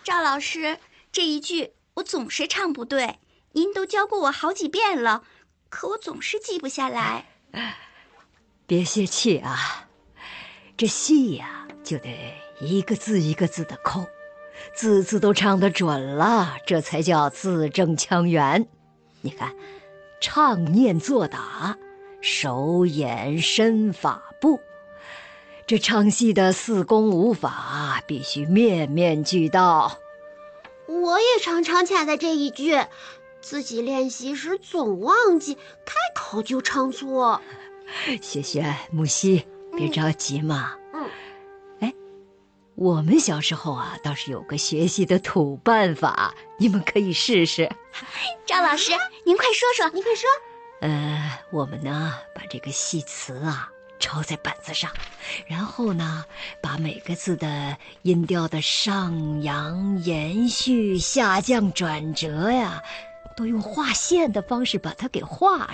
赵老师，这一句我总是唱不对，您都教过我好几遍了，可我总是记不下来。 别泄气啊，这戏呀，就得一个字一个字的抠，字字都唱得准了，这才叫字正腔圆。你看，唱念做打，手眼身法步，这唱戏的四功五法必须面面俱到。 我也常常卡在这一句，自己练习时总忘记，开口就唱错。 萱萱、木西，别着急嘛。哎，我们小时候啊，倒是有个学习的土办法，你们可以试试。 赵老师，您快说说。 你快说。 我们呢，把这个戏词啊抄在本子上，然后呢，把每个字的音调的上扬、延续、下降、转折呀，都用画线的方式把它给画